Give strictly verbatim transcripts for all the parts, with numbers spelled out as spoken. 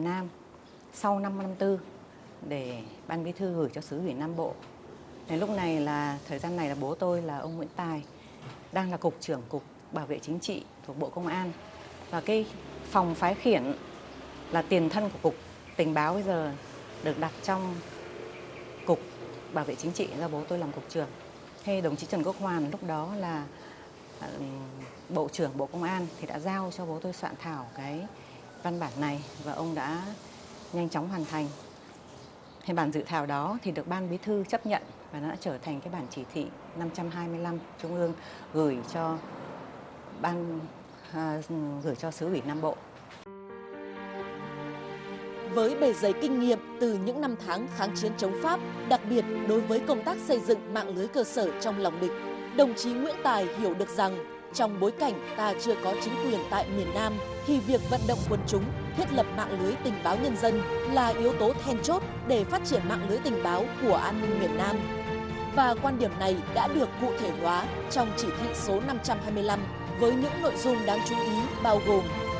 Nam sau năm năm tư để Ban Bí thư gửi cho Xứ ủy Nam Bộ. Đến lúc này là thời gian này là bố tôi là ông Nguyễn Tài đang là cục trưởng Cục Bảo vệ Chính trị thuộc Bộ Công an, và cái phòng phái khiển là tiền thân của Cục Tình báo bây giờ được đặt trong Cục Bảo vệ Chính trị, do bố tôi làm cục trưởng. Thế đồng chí Trần Quốc Hoàn lúc đó là uh, Bộ trưởng Bộ Công an thì đã giao cho bố tôi soạn thảo cái văn bản này, và ông đã nhanh chóng hoàn thành. Thì bản dự thảo đó thì được Ban Bí thư chấp nhận và nó đã trở thành cái bản chỉ thị năm trăm hai mươi lăm Trung ương gửi cho ban à, gửi cho Xứ ủy Nam Bộ. Với bề dày kinh nghiệm từ những năm tháng kháng chiến chống Pháp, đặc biệt đối với công tác xây dựng mạng lưới cơ sở trong lòng địch, đồng chí Nguyễn Tài hiểu được rằng trong bối cảnh ta chưa có chính quyền tại miền Nam thì việc vận động quần chúng thiết lập mạng lưới tình báo nhân dân là yếu tố then chốt để phát triển mạng lưới tình báo của an ninh miền Nam. Và quan điểm này đã được cụ thể hóa trong chỉ thị số năm trăm hai mươi lăm với những nội dung đáng chú ý bao gồm: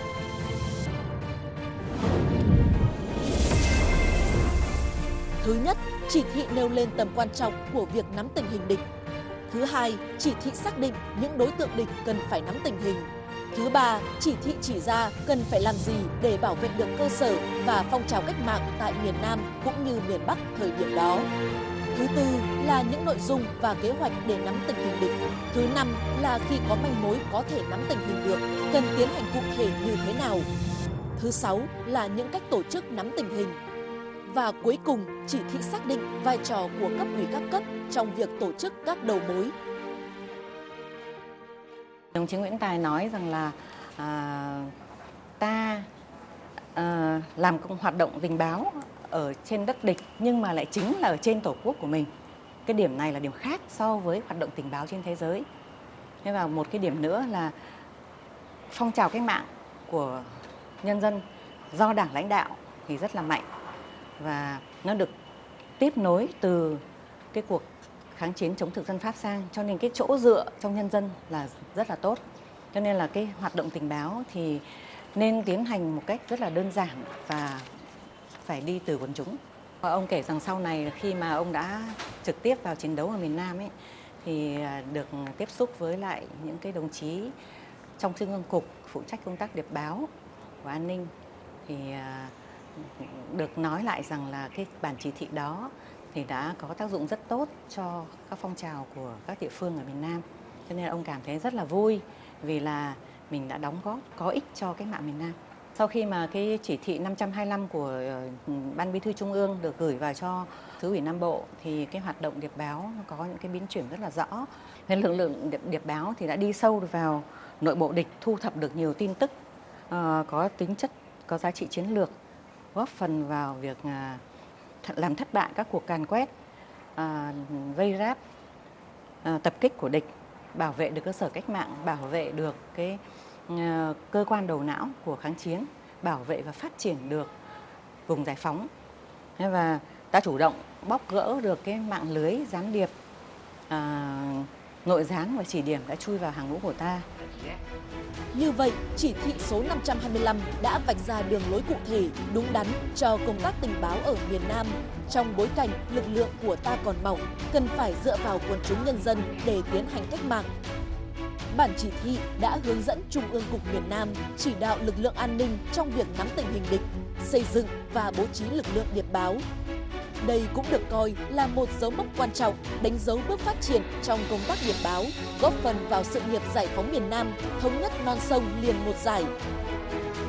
Thứ nhất, chỉ thị nêu lên tầm quan trọng của việc nắm tình hình địch. Thứ hai, chỉ thị xác định những đối tượng địch cần phải nắm tình hình. Thứ ba, chỉ thị chỉ ra cần phải làm gì để bảo vệ được cơ sở và phong trào cách mạng tại miền Nam cũng như miền Bắc thời điểm đó. Thứ tư là những nội dung và kế hoạch để nắm tình hình địch. Thứ năm là khi có manh mối có thể nắm tình hình được, cần tiến hành cụ thể như thế nào. Thứ sáu là những cách tổ chức nắm tình hình. Và cuối cùng, chỉ thị xác định vai trò của cấp ủy các cấp trong việc tổ chức các đầu mối. Đồng chí Nguyễn Tài nói rằng là à, ta à, làm công hoạt động tình báo ở trên đất địch nhưng mà lại chính là ở trên tổ quốc của mình. Cái điểm này là điểm khác so với hoạt động tình báo trên thế giới. Thế và một cái điểm nữa là phong trào cách mạng của nhân dân do Đảng lãnh đạo thì rất là mạnh, và nó được tiếp nối từ cái cuộc kháng chiến chống thực dân Pháp sang, cho nên cái chỗ dựa trong nhân dân là rất là tốt. Cho nên là cái hoạt động tình báo thì nên tiến hành một cách rất là đơn giản và phải đi từ quần chúng. Ông kể rằng sau này khi mà ông đã trực tiếp vào chiến đấu ở miền Nam ấy, thì được tiếp xúc với lại những cái đồng chí trong Trung ương Cục phụ trách công tác điệp báo và an ninh, thì được nói lại rằng là cái bản chỉ thị đó thì đã có tác dụng rất tốt cho các phong trào của các địa phương ở miền Nam. Cho nên là ông cảm thấy rất là vui vì là mình đã đóng góp có ích cho cách mạng miền Nam. Sau khi mà cái chỉ thị năm trăm hai mươi lăm của Ban Bí thư Trung ương được gửi vào cho Xứ ủy Nam Bộ thì cái hoạt động điệp báo nó có những cái biến chuyển rất là rõ. Nên lực lượng điệp, điệp báo thì đã đi sâu vào nội bộ địch, thu thập được nhiều tin tức uh, có tính chất, có giá trị chiến lược, góp phần vào việc uh, làm thất bại các cuộc càn quét, uh, vây ráp, uh, tập kích của địch, bảo vệ được cơ sở cách mạng, bảo vệ được cái uh, cơ quan đầu não của kháng chiến, bảo vệ và phát triển được vùng giải phóng. Và đã chủ động bóc gỡ được cái mạng lưới gián điệp, uh, nội gián và chỉ điểm đã chui vào hàng ngũ của ta. Như vậy, chỉ thị số năm trăm hai mươi lăm đã vạch ra đường lối cụ thể, đúng đắn cho công tác tình báo ở miền Nam. Trong bối cảnh lực lượng của ta còn mỏng, cần phải dựa vào quần chúng nhân dân để tiến hành cách mạng. Bản chỉ thị đã hướng dẫn Trung ương Cục miền Nam chỉ đạo lực lượng an ninh trong việc nắm tình hình địch, xây dựng và bố trí lực lượng điệp báo. Đây cũng được coi là một dấu mốc quan trọng, đánh dấu bước phát triển trong công tác điệp báo, góp phần vào sự nghiệp giải phóng miền Nam, thống nhất non sông liền một dải.